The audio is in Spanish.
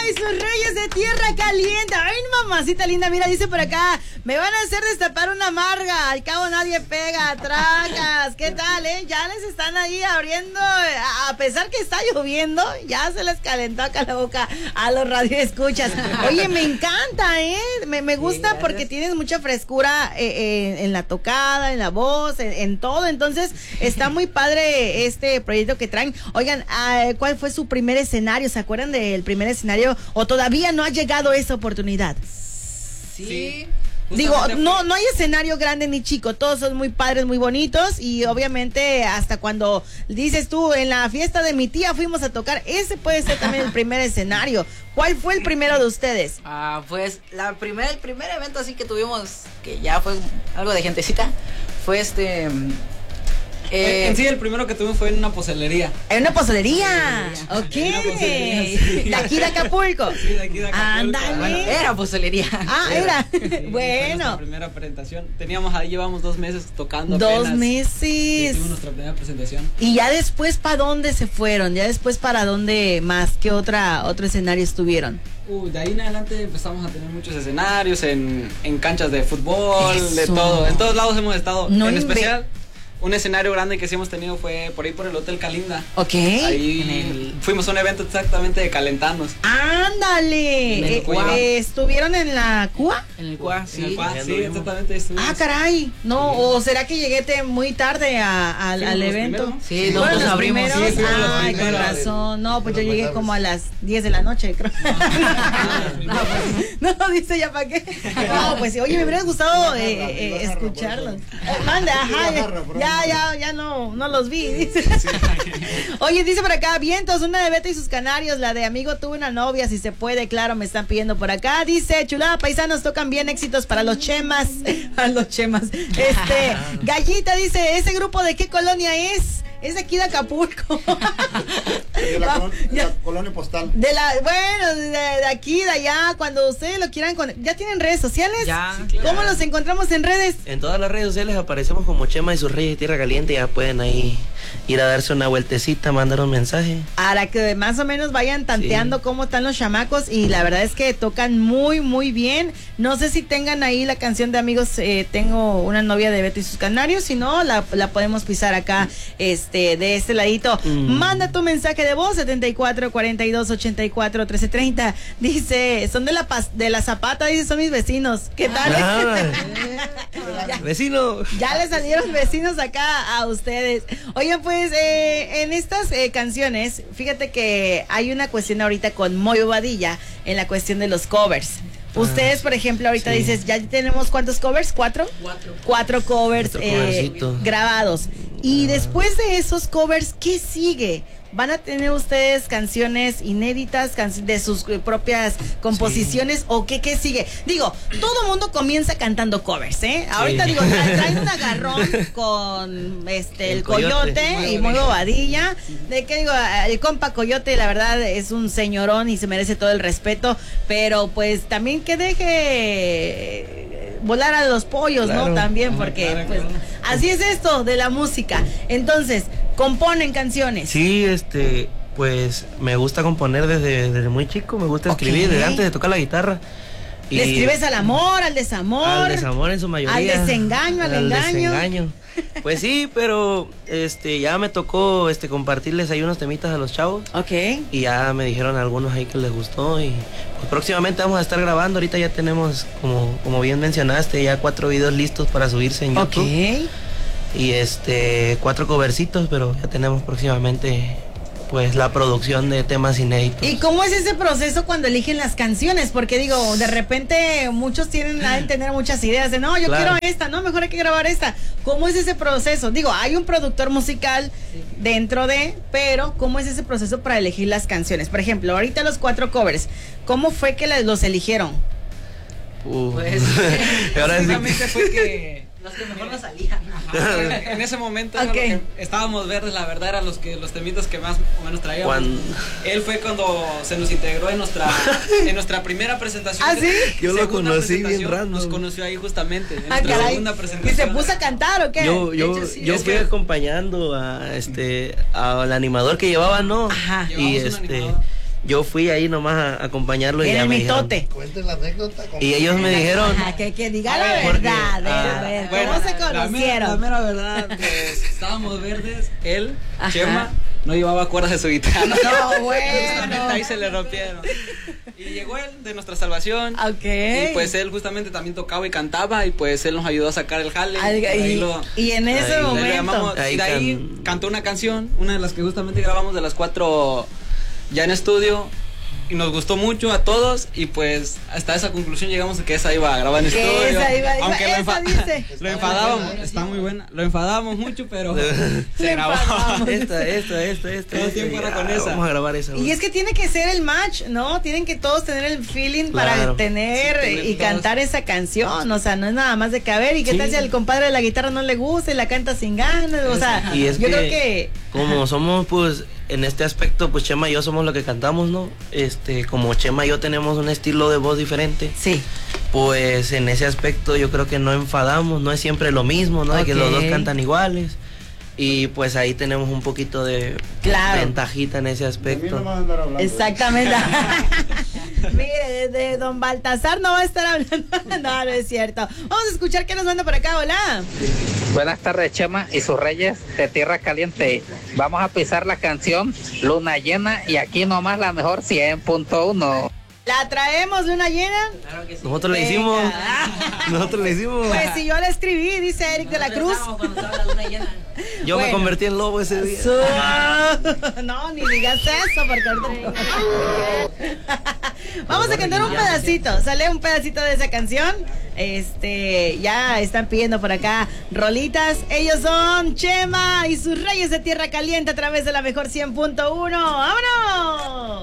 y sus reyes de tierra caliente. Ay, mamacita linda, mira, dice por acá, me van a hacer destapar una amarga, al cabo nadie pega, tracas. ¿Qué tal, Ya les están ahí abriendo, a pesar que está lloviendo, ya se les calentó acá la boca a los radioescuchas. Oye, me encanta, me gusta, sí, porque tienes mucha frescura en la tocada, en la voz, en todo. Entonces, está muy padre este proyecto que traen. Oigan, ¿cuál fue su primer escenario? ¿Se acuerdan del primer escenario? ¿O todavía no ha llegado esa oportunidad? Sí. Digo, no hay escenario grande ni chico, todos son muy padres, muy bonitos, y obviamente hasta cuando dices tú, en la fiesta de mi tía fuimos a tocar, ese puede ser también el primer escenario. ¿Cuál fue el primero de ustedes? Pues el primer evento así que tuvimos, que ya fue algo de gentecita, fue en sí, el primero que tuvimos fue en una pozelería. ¿En una pozelería? Ok. ¿De aquí de Acapulco? Sí, de aquí de Acapulco. Ándale. Bueno, era pozelería. Era. Sí, bueno. Nuestra primera presentación. Llevamos 2 meses tocando. 2 meses. Sí, tuvimos nuestra primera presentación. Y ya después, ¿para dónde se fueron? Ya después, ¿para dónde más? ¿Qué otro escenario estuvieron? De ahí en adelante empezamos a tener muchos escenarios en canchas de fútbol, Eso. de todo. En todos lados hemos estado. No en especial, un escenario grande que sí hemos tenido fue por ahí por el Hotel Calinda. Ok. Ahí fuimos a un evento exactamente de calentarnos. ¡Ándale! ¿Estuvieron en la CUA? En el CUA, sí. En el CUA, sí, exactamente. Ah, caray. No, sí. ¿O será que llegué muy tarde al evento? Primeros. Sí, nosotros abrimos. Sí, ay, con razón. No, pues yo llegué como a las 10 de la noche, creo. No, dice ya para qué. No, pues oye, me hubiera gustado escucharlos. Manda, ajá. Ya no los vi, dice. Sí. Oye, dice por acá, vientos, una de Beto y sus canarios, la de amigo tuve una novia, si se puede, claro, me están pidiendo por acá. Dice, chulada, paisanos, tocan bien, éxitos para los chemas. A los chemas. Gallita dice, ¿ese grupo de qué colonia es? Es de aquí de Acapulco. De la colonia postal. De aquí, de allá, cuando ustedes lo quieran. ¿Ya tienen redes sociales? Ya. ¿Cómo los encontramos en redes? En todas las redes sociales aparecemos como Chema y sus Reyes de Tierra Caliente. Ya pueden ahí ir a darse una vueltecita, mandar un mensaje. Para que más o menos vayan tanteando cómo están los chamacos. Y la verdad es que tocan muy, muy bien. No sé si tengan ahí la canción de Amigos, tengo una novia de Beto y sus canarios. Si no, la podemos pisar acá, de este ladito. Manda tu mensaje de voz 74 42 84 13 30. Dice, son de la Zapata, dice, son mis vecinos. ¿Qué tal? Vecino. Ya le salieron vecinos acá a ustedes. Oigan, pues en estas canciones, fíjate que hay una cuestión ahorita con Moy Bobadilla en la cuestión de los covers. Ustedes, por ejemplo, ahorita dices, ya tenemos ¿cuántos covers? ¿4? 4 covers grabados. Y después de esos covers, ¿qué sigue? ¿Van a tener ustedes canciones inéditas, de sus propias composiciones o qué sigue? Digo, todo mundo comienza cantando covers, Ahorita digo, traen un agarrón con el Coyote y Moy Bobadilla. De que digo, el compa Coyote la verdad es un señorón y se merece todo el respeto, pero pues también que deje volar a los pollos, claro, ¿no? También, porque pues así es esto de la música. Entonces, componen canciones. Sí, pues me gusta componer desde muy chico, me gusta escribir desde antes de tocar la guitarra. ¿Le escribes al amor, al desamor? Al desamor en su mayoría. Al desengaño, al engaño. Desengaño. Pues sí, pero ya me tocó compartirles ahí unos temitas a los chavos. Ok. Y ya me dijeron algunos ahí que les gustó y pues próximamente vamos a estar grabando. Ahorita ya tenemos, como bien mencionaste, ya 4 videos listos para subirse en YouTube. Ok. Y 4 covercitos, pero ya tenemos próximamente pues la producción de temas inéditos. ¿Y cómo es ese proceso cuando eligen las canciones? Porque digo, de repente muchos tienen a tener muchas ideas de, no, yo quiero esta, no, mejor hay que grabar esta. ¿Cómo es ese proceso? Digo, hay un productor musical dentro de, pero ¿cómo es ese proceso para elegir las canciones? Por ejemplo, ahorita los 4 covers, ¿cómo fue que los eligieron? Pues, básicamente fue que los que mejor nos salían. En ese momento estábamos verdes, la verdad eran los temitas que más o menos traíamos. Él fue cuando se nos integró en nuestra primera presentación. ¿Ah, sí? Yo lo conocí bien random. Nos conoció ahí justamente en nuestra segunda presentación. ¿Y se puso a cantar o qué? Yo fui acompañando al animador que llevaba, ¿no? Ajá. Y yo fui ahí nomás a acompañarlo y en ya el me dijeron. mitote. Cuenten la anécdota. Y ellos me dijeron, Que diga la verdad, a ver, ¿cómo se conocieron? La mera verdad, pues estábamos verdes, él, Chema, no llevaba cuerdas de su guitarra. No, bueno. Justamente ahí se le rompieron. Y llegó él de nuestra salvación. Ok. Y pues él justamente también tocaba y cantaba y pues él nos ayudó a sacar el jale. Y en ese ahí momento. Y de ahí cantó una canción, una de las que justamente grabamos de las 4 ya en estudio. Y nos gustó mucho a todos y pues hasta esa conclusión llegamos a que esa iba a grabar en estudio. Aunque lo enfadábamos, está muy buena, lo enfadábamos mucho, pero se grabó. esta. Todo el tiempo era con esa. Vamos a grabar esa. Y es que tiene que ser el match, ¿no? Tienen que todos tener el feeling para tener y cantar esa canción. O sea, no es nada más de caber. ¿Y qué tal si al compadre de la guitarra no le gusta y la canta sin ganas? O sea, y es yo creo que como somos, pues, en este aspecto, pues Chema y yo somos lo que cantamos, ¿no? Como Chema y yo tenemos un estilo de voz diferente. Sí. Pues en ese aspecto yo creo que no enfadamos, no es siempre lo mismo, ¿no? De que los dos cantan iguales. Y pues ahí tenemos un poquito de ventajita en ese aspecto. Exactamente. Mire, de don Baltasar no va a estar hablando. No, no es cierto. Vamos a escuchar qué nos manda por acá. Hola. Buenas tardes, Chema y sus reyes de Tierra Caliente. Vamos a pisar la canción Luna Llena y aquí nomás la mejor 100.1. ¿La traemos Luna Llena? Claro que sí. Nosotros le hicimos. Nosotros le hicimos. Pues si yo la escribí, dice Eric de la Cruz. Yo me convertí en lobo ese día. No, ni digas eso, porque ahorita... Vamos a cantar un pedacito. Sale un pedacito de esa canción. Ya están pidiendo por acá rolitas. Ellos son Chema y sus reyes de Tierra Caliente a través de la mejor 100.1. ¡Vámonos!